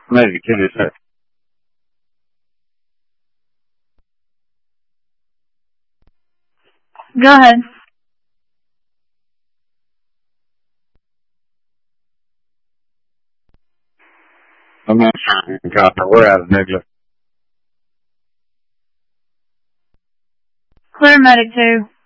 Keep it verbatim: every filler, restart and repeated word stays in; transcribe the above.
Medic two, sir. Go ahead. I'm not sure if you can copy. We're out of Nicholas. Clear medic two.